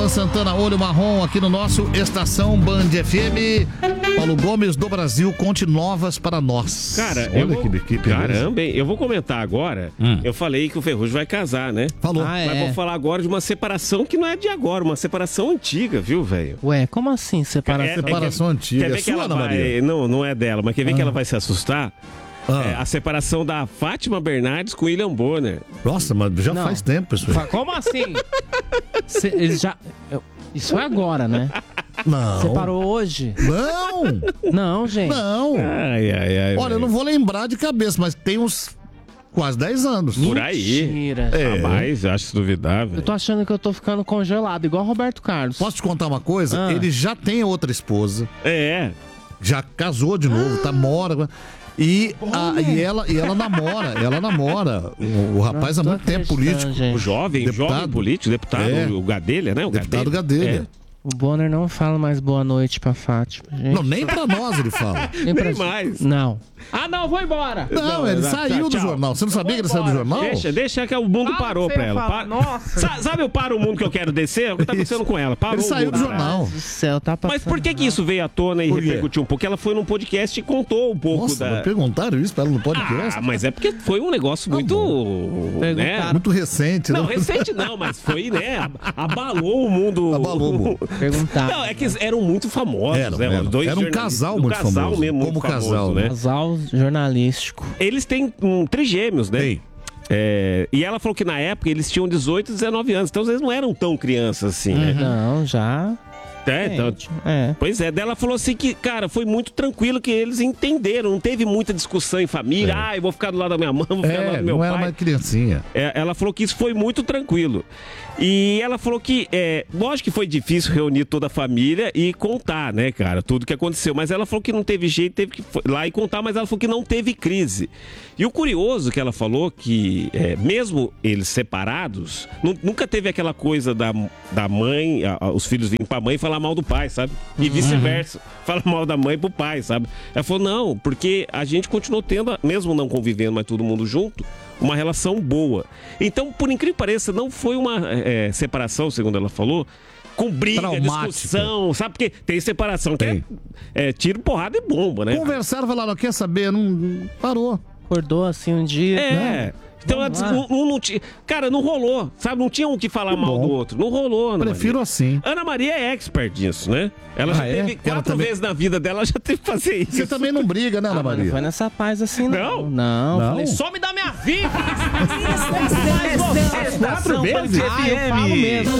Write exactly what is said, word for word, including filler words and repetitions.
Luan Santana, Olho Marrom, aqui no nosso Estação Band F M. Paulo Gomes do Brasil, conte novas para nós. Cara, olha eu vou... que, que Caramba, hein? Eu vou comentar agora. Hum. Eu falei que o Ferrugem vai casar, né? Falou. Ah, é. Mas vou falar agora de uma separação que não é de agora, uma separação antiga, viu, velho? Ué, como assim separação? É, separação é que, antiga. Quer ver é que sua, ela Ana vai... Maria? Não, não é dela, mas quer ver ah. que ela vai se assustar? Ah. É, a separação da Fátima Bernardes com o William Bonner. Nossa, mas já não. faz tempo isso aí. Como assim? Cê, eles já... Isso é agora, né? Não. Separou hoje? Não. Não, gente. Não. Ai, ai, ai. Olha, eu não vou lembrar de cabeça, mas tem uns quase dez anos. Por aí. Mentira. É. Ah, mas acho duvidável. Eu tô achando que eu tô ficando congelado, igual o Roberto Carlos. Posso te contar uma coisa? Ah. Ele já tem outra esposa. É. Já casou de novo, tá mora. E, a, e, ela, e ela namora, ela namora. O, o rapaz há muito tempo político. Gente. O jovem, deputado. jovem político, deputado, é. o Gadelha, né? O deputado Gadelha. Gadelha. É. O Bonner não fala mais boa noite pra Fátima. Gente. Não, nem pra nós ele fala. Nem, nem mais. Não. Ah, não, vou embora. Não, não ele não, saiu tchau, do jornal. Você não sabia que ele saiu do jornal? Deixa, deixa que o mundo ah, parou pra ela. Para... Nossa. Sa sabe o para o mundo que eu quero descer? O que tá acontecendo com ela? Parou ele saiu do jornal. Do céu, tá Mas por que que isso veio à tona e repercutiu um pouco? Porque ela foi num podcast e contou um pouco Nossa, da... perguntaram isso pra ela no podcast? Ah, mas é porque foi um negócio muito... Ah, né? Muito recente, né? Não, recente não, mas foi, né? Abalou o mundo. Abalou o mundo. Perguntar. Não, é que eram muito famosos, era, né? Era, dois era um casal muito casal famoso. Mesmo, como muito casal, famoso, né? Casal jornalístico. Eles têm um, trigêmeos, né? Ei. É, e ela falou que na época eles tinham dezoito e dezenove anos, então eles não eram tão crianças assim, uhum. né? Não, já... É, então, é. Pois é, dela falou assim que, cara, foi muito tranquilo que eles entenderam, não teve muita discussão em família, é. ah, eu vou ficar do lado da minha mãe, vou ficar é, do lado do meu não pai. Era uma criancinha. É, ela falou que isso foi muito tranquilo. E ela falou que, é, lógico que foi difícil reunir toda a família e contar, né, cara, tudo que aconteceu. Mas ela falou que não teve jeito, teve que ir lá e contar, mas ela falou que não teve crise. E o curioso que ela falou que, é, mesmo eles separados, nunca teve aquela coisa da, da mãe, a, a, os filhos virem pra mãe e falar mal do pai, sabe? E vice-versa, uhum. fala mal da mãe pro pai, sabe? Ela falou, não, porque a gente continuou tendo, mesmo não convivendo, mas todo mundo junto, uma relação boa. Então, por incrível que pareça, não foi uma é, separação, segundo ela falou, com briga, traumática. Discussão, sabe? Porque tem separação tem. que é, é tiro, porrada e bomba, né? Conversaram, falaram, não quer saber, não parou. Acordou assim um dia. É. Né? Então, ela disse, não, não, não tinha, cara, não rolou, sabe? Não tinha um que falar que mal do outro. Não rolou, Ana Prefiro Maria. assim. Ana Maria é expert nisso, né? Ela ah, já teve é? quatro também... vezes na vida dela, ela já teve que fazer isso. Você também não briga, né, Ana ah, Maria? Não foi nessa paz assim, não. Não? Não. não. Falei, some da minha vida! Quatro vezes? Ah, eu falo mesmo.